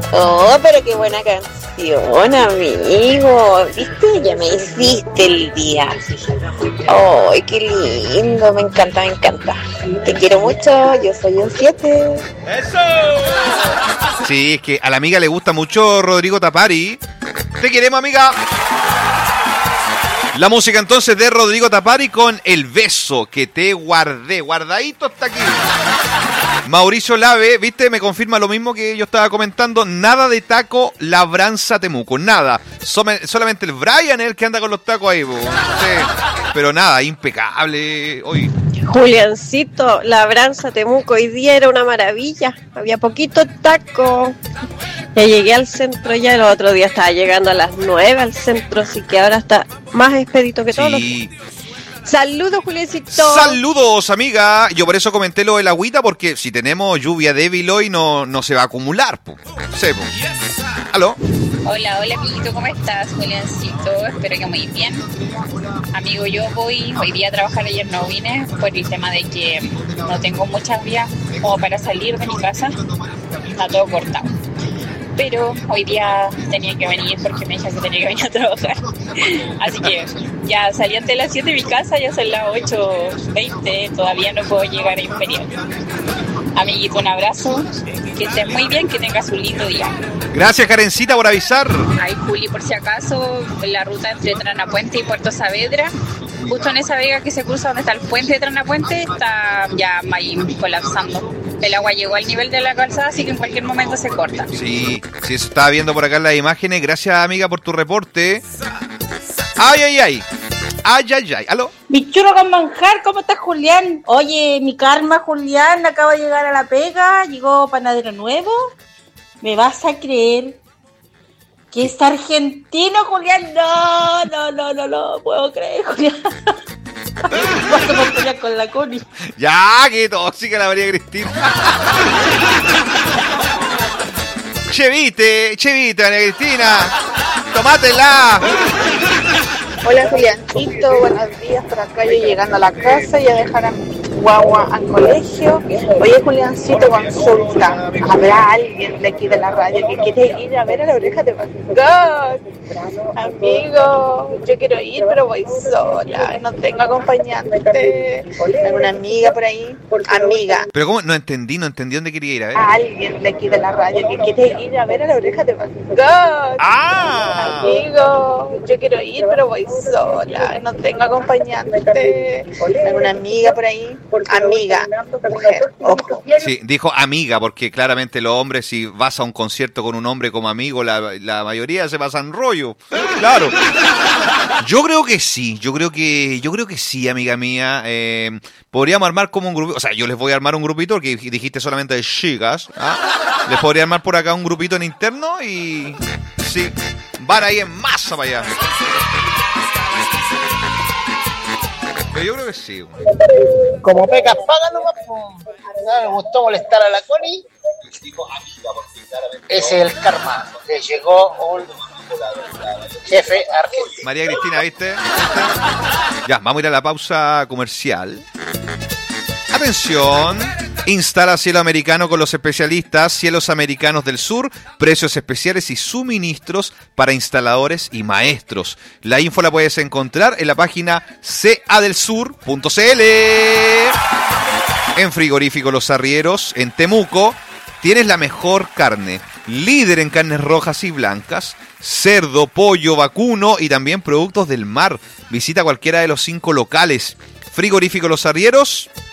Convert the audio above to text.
Oh, pero qué buena canción, amigo. ¿Viste? Ya me hiciste el día. Ay, qué lindo. Me encanta, me encanta. Te quiero mucho. Yo soy un 7. ¡Eso! Sí, es que a la amiga le gusta mucho Rodrigo Tapari. Te queremos, amiga. La música entonces de Rodrigo Tapari con El beso que te guardé. Guardadito hasta aquí. Mauricio Lave, viste, me confirma lo mismo que yo estaba comentando. Nada de taco Labranza Temuco, nada. Solamente el Brian es el que anda con los tacos ahí. Sí. Pero nada, impecable hoy. Juliancito, Labranza Temuco, hoy día era una maravilla. Había poquito taco. Ya llegué al centro ya, el otro día estaba llegando a las 9 al centro, así que ahora está más expedito que todos los días. Saludos, Juliancito. Saludos, amiga. Yo por eso comenté lo del agüita, porque si tenemos lluvia débil hoy no se va a acumular. Sí, ¿aló? Hola, amiguito, ¿cómo estás, Juliancito? Espero que muy bien. Amigo, yo voy hoy día a trabajar, ayer no vine por el tema de que no tengo muchas vías como para salir de mi casa. Está todo cortado. Pero hoy día tenía que venir porque me dijeron que tenía que venir a trabajar. Así que ya salí antes de las 7 de mi casa, ya son las 8:20, todavía no puedo llegar a Imperial. Amiguito, un abrazo, que estés muy bien, que tengas un lindo día. Gracias, Karencita, por avisar. Ay, Juli, por si acaso, la ruta entre Tranapuente y Puerto Saavedra, justo en esa vega que se cruza donde está el puente de Tranapuente, está ya ahí colapsando. El agua llegó al nivel de la calzada, así que en cualquier momento se corta. Sí, eso estaba viendo por acá en las imágenes. Gracias, amiga, por tu reporte. ¡Ay! ¿Aló? Mi churro con manjar, ¿cómo estás, Julián? Oye, mi karma, Julián, acaba de llegar a la pega, llegó panadero nuevo. ¿Me vas a creer que es argentino, Julián? No puedo creer, Julián. Vas a pelear con la Connie. Ya, qué tóxica la María Cristina. Chevite, María Cristina. Tomátela. Hola, Juliancito. Buenos días. Por acá yo llegando a la casa y a dejar a mi guagua al colegio. Oye, Juliancito, consulta. ¿Habrá alguien de aquí de la radio que quiere ir a ver a La Oreja de Van Gogh? Amigo, yo quiero ir, pero voy sola. No tengo acompañante. ¿Alguna amiga por ahí? Amiga. Pero ¿cómo? No entendí dónde quería ir, a ver. Alguien de aquí de la radio que quiere ir a ver a La Oreja de Van Gogh. ¡Ah! Amigo, yo quiero ir, pero voy sola. No tengo acompañante. ¿Alguna amiga por ahí? Amiga, mujer, ojo. Sí, dijo amiga, porque claramente los hombres, si vas a un concierto con un hombre como amigo, la mayoría se pasan rollo. Claro. Yo creo que sí, amiga mía. Podríamos armar como un grupito, o sea, yo les voy a armar un grupito, porque dijiste solamente de chicas. Les podría armar por acá un grupito en interno y sí, van ahí en masa para allá. Pero yo creo que sí. Como pecas, págalo, no me gustó molestar a la Connie. Ese es el karma. Le llegó un jefe argentino. María Cristina, ¿viste? Ya, vamos a ir a la pausa comercial. Atención. Instala Cielo Americano con los especialistas Cielos Americanos del Sur, precios especiales y suministros para instaladores y maestros. La info la puedes encontrar en la página cadelsur.cl. En Frigorífico Los Arrieros, en Temuco, tienes la mejor carne, líder en carnes rojas y blancas, cerdo, pollo, vacuno y también productos del mar. Visita cualquiera de los 5 locales. Frigorífico Los Arrieros,